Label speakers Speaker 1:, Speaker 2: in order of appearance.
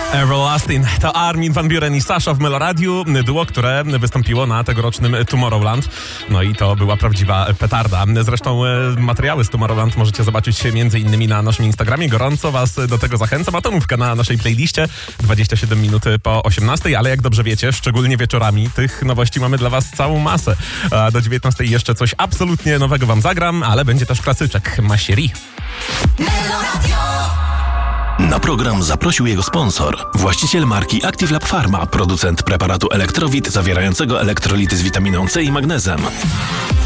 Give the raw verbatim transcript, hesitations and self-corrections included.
Speaker 1: Everlasting to Armin van Buuren i Sasha w Meloradiu, duo, które wystąpiło na tegorocznym Tomorrowland. No i to była prawdziwa petarda. Zresztą materiały z Tomorrowland możecie zobaczyć między innymi na naszym Instagramie. Gorąco was do tego zachęcam. Atomówka na naszej playliście dwadzieścia siedem minut po osiemnastej, ale jak dobrze wiecie, szczególnie wieczorami, tych nowości mamy dla was całą masę. A do dziewiętnastej jeszcze coś absolutnie nowego wam zagram, ale będzie też klasyczek Masieri.
Speaker 2: Na program zaprosił jego sponsor, właściciel marki Active Lab Pharma, producent preparatu Elektrowit zawierającego elektrolity z witaminą C i magnezem.